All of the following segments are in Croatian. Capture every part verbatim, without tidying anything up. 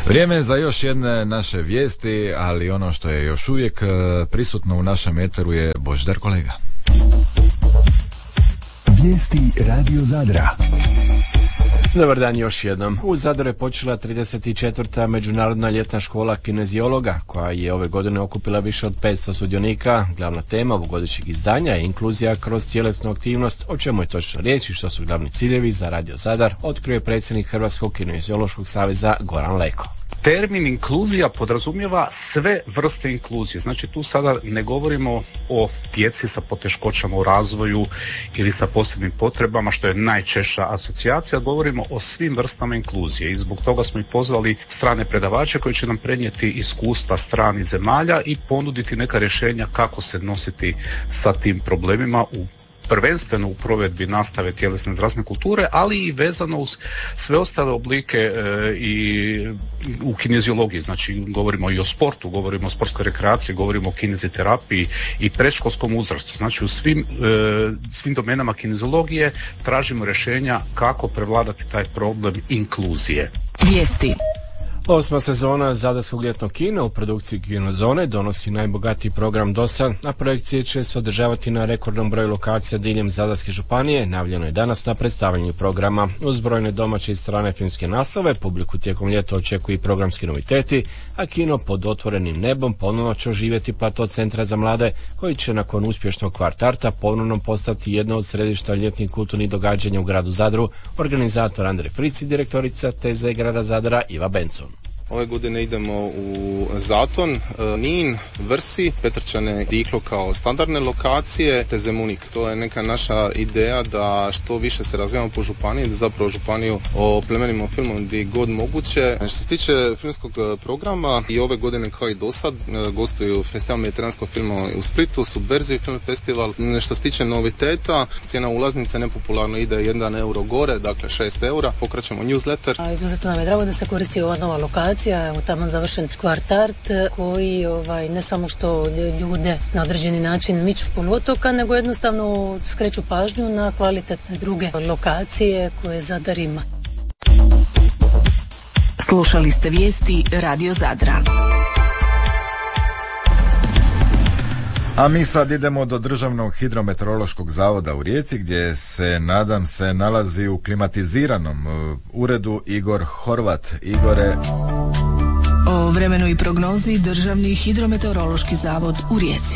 Vrijeme za još jedne naše vijesti, ali ono što je još uvijek prisutno u našem eteru je Božidar Kolega. Vijesti Radio Zadra. Dobar dan još jednom. U Zadru je počela trideset četvrta međunarodna ljetna škola kinezijologa, koja je ove godine okupila više od petsto sudionika. Glavna tema ovogodišnjeg izdanja je inkluzija kroz tjelesnu aktivnost. O čemu je točno riječ i što su glavni ciljevi za Radio Zadar, otkrio je predsjednik Hrvatskog kinezijološkog saveza Goran Leko. Termin inkluzija podrazumijeva sve vrste inkluzije. Znači tu sada ne govorimo o djeci sa poteškoćama u razvoju ili sa posebnim potrebama, što je najčešća asocijacija, govorimo o svim vrstama inkluzije i zbog toga smo i pozvali strane predavače koji će nam prenijeti iskustva stranih zemalja i ponuditi neka rješenja kako se nositi sa tim problemima u prvenstveno u provedbi nastave tjelesne zdravstvene kulture, ali i vezano uz sve ostale oblike e, i u kineziologiji. Znači govorimo i o sportu, govorimo o sportskoj rekreaciji, govorimo o kineziterapiji i predškolskom uzrastu. Znači u svim, e, svim domenama kineziologije tražimo rješenja kako prevladati taj problem inkluzije. Vijesti. Osma sezona Zadarskog ljetnog kina u produkciji Kinozone donosi najbogatiji program do sad, a projekcije će se održavati na rekordnom broju lokacija diljem Zadarske županije. Najavljeno je danas na predstavljanju programa. Uz brojne domaće i strane filmske naslove, publiku tijekom ljeta očekuju i programski noviteti, a kino pod otvorenim nebom ponovno će oživjeti plato Centra za mlade, koji će nakon uspješnog kvartarta ponovno postati jedno od središta ljetnih kulturnih događanja u gradu Zadru. Organizator Andrej Frici, direktorica T Z grada Zadra Iva Benson. Ove godine idemo u Zaton, Nin, Vrsi, Petrčane, Diklo kao standardne lokacije, te Zemunik. To je neka naša ideja da što više se razvijamo po županiji, da zapravo županiju oplemenimo filmom gdje god moguće. Što se tiče filmskog programa, i ove godine kao i do sad gostuju Festival mediteranskog filma u Splitu, Subverziju film festival. Što se tiče noviteta, cijena ulaznice nepopularno ide jedan euro gore, dakle šest eura. Pokraćemo newsletter. Izuzetno nam je drago da se koristi ova nova lokacija. Evo tamo završen kvartart koji ovaj, ne samo što ljude na određeni način miču s poluotoka, nego jednostavno skreću pažnju na kvalitetne druge lokacije koje Zadar ima. Slušali ste vijesti Radio Zadra. A mi sad idemo do Državnog hidrometeorološkog zavoda u Rijeci, gdje se, nadam se, nalazi u klimatiziranom uh, uredu Igor Horvat. Igore... O vremenu i prognozi Državni hidrometeorološki zavod u Rijeci.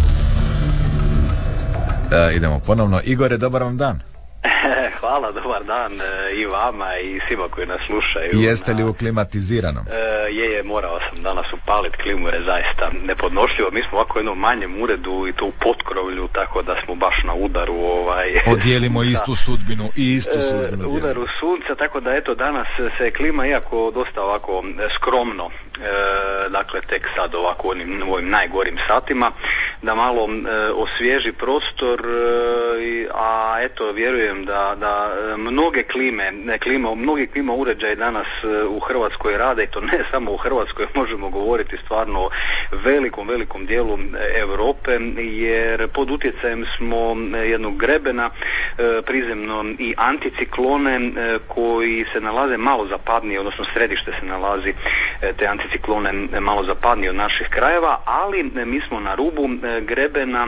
Uh, idemo ponovno. Igore, dobar vam dan. Hvala, dobar dan i vama i svima koji nas slušaju. I jeste li u klimatiziranom? E, je, je, morao sam danas upaliti klimu jer je zaista nepodnošljivo. Mi smo ovako u jednom manjem uredu i to u potkrovlju, tako da smo baš na udaru. Ovaj, Odijelimo istu sudbinu i istu sudbinu. E, udaru sunca, tako da eto danas se klima, iako dosta ovako skromno, e, dakle tek sad ovako u onim, u ovim najgorim satima, da malo e, osvježi prostor, e, a eto vjerujem da, da mnoge klime, ne klima, mnogi klima uređaji danas u Hrvatskoj rade, i to ne samo u Hrvatskoj, možemo govoriti stvarno o velikom, velikom dijelu Europe, jer pod utjecajem smo jednog grebena, prizemno i anticiklone koji se nalaze malo zapadnije, odnosno središte se nalazi te anticiklone malo zapadnije od naših krajeva, ali mi smo na rubu grebena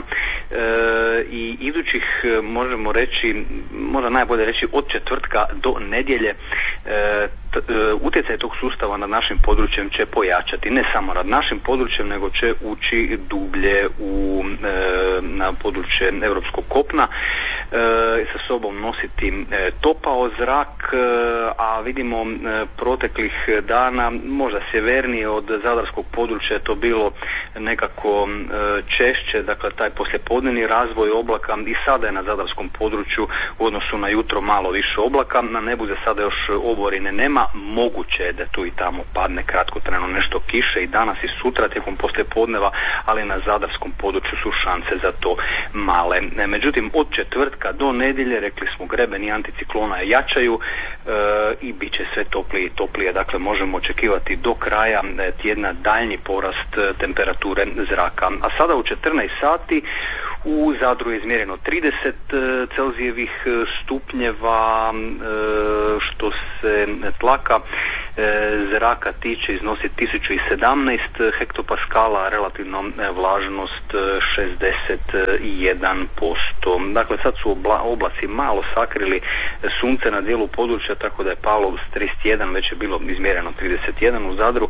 i idućih, možemo reći, možda najbolje reći od četvrtka do nedjelje, e, t, e, utjecaj tog sustava nad našim područjem će pojačati. Ne samo nad našim područjem, nego će ući dublje u, e, na područje europskog kopna, e, sa sobom nositi e, topao zrak, e, a vidimo e, proteklih dana, možda sjevernije od zadarskog područja je to bilo nekako e, češće, dakle taj poslijepodnevni razvoj oblaka i sada je na zadarskom području u odnosu na jutro malo više oblaka, na nebu za sada još oborine nema, moguće je da tu i tamo padne kratkotrajno nešto kiše i danas i sutra tijekom poslijepodneva, ali na zadarskom području su šanse za to male. Međutim, od četvrtka do nedjelje, rekli smo, grebeni i anticiklona jačaju e, i bit će sve toplije i toplije, dakle možemo očekivati do kraja tjedna daljnji porast temperature zraka. A sada u četrnaest sati u Zadru je izmjereno trideset Celzijevih stupnjeva, što se tlaka zraka tiče iznosi tisuću sedamnaest hektopaskala, relativno vlažnost šezdeset jedan posto. Dakle, sad su obla, oblaci malo sakrili sunce na dijelu područja, tako da je palo s trideset jedan, već je bilo izmjereno trideset jedan u Zadru,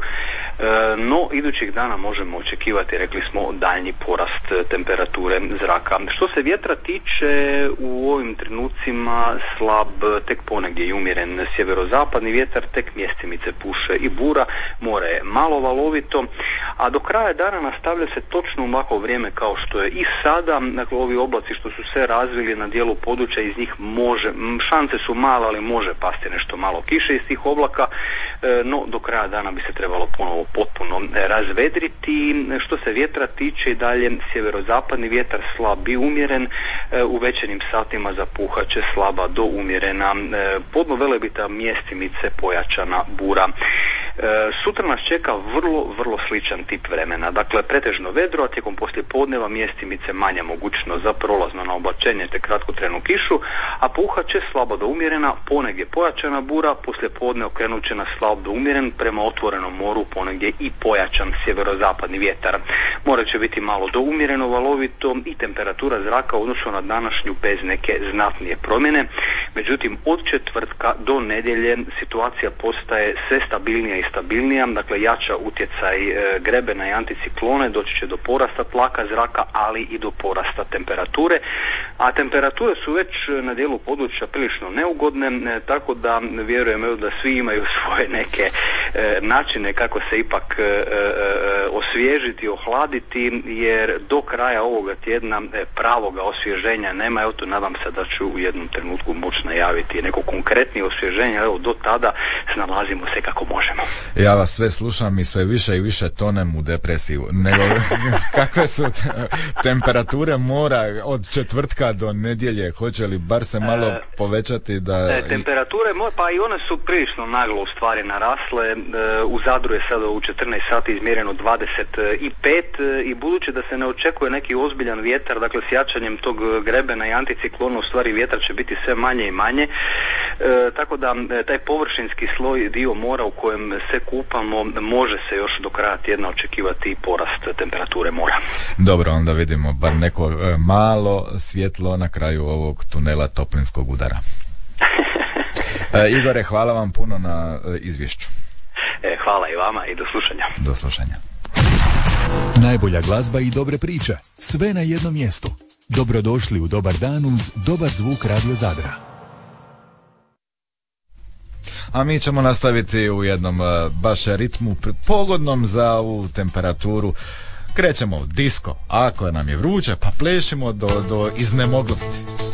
no idućih dana možemo očekivati, rekli smo, daljnji porast temperature zraka. Što se vjetra tiče, u ovim trenucima slab, tek ponegdje i umjeren sjeverozapadni vjetar, tek mjestimice puše i bura, more je malo valovito, a do kraja dana nastavlja se točno u ovakvo vrijeme kao što je i sada. Dakle, ovi oblaci što su se razvili na dijelu područja, iz njih može, šanse su male, ali može pasti nešto malo kiše iz tih oblaka, no do kraja dana bi se trebalo ponovo potpuno razvedriti. Što se vjetra tiče, i dalje sjeverozapadni vjetar slab i umjeren, u večernjim satima zapuhat će slaba do umjerena podno Velebita, mjestimice, pojačana bura. Sutra nas čeka vrlo, vrlo sličan tip vremena. Dakle, pretežno vedro, a tijekom poslijepodneva mjestimice manja mogućnost za prolazno na oblačenje te kratkotrajnu kišu, a puhat će slabo do umjerena, ponegdje pojačana bura, poslijepodne okrenut će na slab do umjeren, prema otvorenom moru ponegdje i pojačan sjeverozapadni vjetar. More će biti malo do umjereno valovito i temperatura zraka u odnosu na današnju bez neke znatnije promjene. Međutim, od četvrtka do nedjelje situacija postaje sve stabilnija i stabilnija, dakle jača utjecaj e, grebena i anticiklone, doći će do porasta tlaka zraka, ali i do porasta temperature, a temperature su već na dijelu područja prilično neugodne, e, tako da vjerujem evo, da svi imaju svoje neke e, načine kako se ipak e, e, osvježiti, ohladiti, jer do kraja ovoga tjedna e, pravoga osvježenja nema. Evo to nadam se da ću u jednom trenutku moći najaviti neko konkretnije osvježenje, evo do tada snalazimo se kako možemo. Ja vas sve slušam i sve više i više tonem u depresiju. Nego, kakve su te, temperature mora od četvrtka do nedjelje? Hoće li bar se malo e, povećati da... E, temperature, pa i one su prilično naglo u stvari narasle. E, u Zadru je sada u četrnaest sati izmjereno dvadeset pet i budući da se ne očekuje neki ozbiljan vjetar, dakle s jačanjem tog grebena i anticiklona u stvari vjetar će biti sve manje i manje. E, tako da e, taj površinski sloj dio mora u kojem se kupamo može se još do kraja tjedna očekivati porast temperature mora. Dobro, onda vidimo bar neko e, malo svjetlo na kraju ovog tunela toplinskog udara. e, Igore, hvala vam puno na e, izvješću. E, hvala i vama i do slušanja. Do slušanja. Najbolja glazba i dobre priče, sve na jednom mjestu. Dobrodošli u Dobar dan uz dobar zvuk Radio Zadra. A mi ćemo nastaviti u jednom uh, baš ritmu pogodnom za ovu temperaturu. Krećemo u disko, ako nam je vruće pa plešimo do, do iznemoglosti.